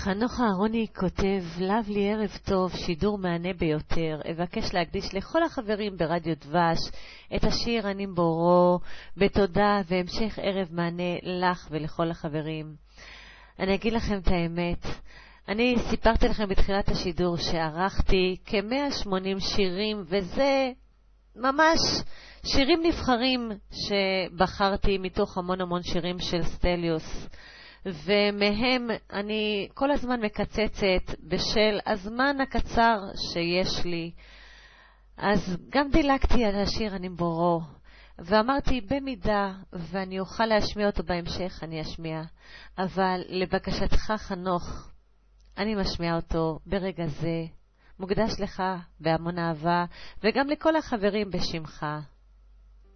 חנוך אהרוני כותב, לב לי ערב טוב, שידור מענה ביותר. אבקש להקדיש לכל החברים ברדיו דבש את השיר אני בורו, בתודה והמשך ערב מענה לך ולכל החברים. אני אגיד לכם את האמת, אני סיפרתי לכם בתחילת השידור שערכתי כ-180 שירים, וזה ממש שירים נבחרים שבחרתי מתוך המון שירים של סטליוס. ומהם אני כל הזמן מקצצת בשל הזמן הקצר שיש לי. אז גם דילגתי על השיר אני בורו, ואמרתי במידה ואני אוכל להשמיע אותו בהמשך אני אשמיע, אבל לבקשתך חנוך אני משמיע אותו ברגע זה, מוקדש לך בהמון אהבה וגם לכל החברים בשמך.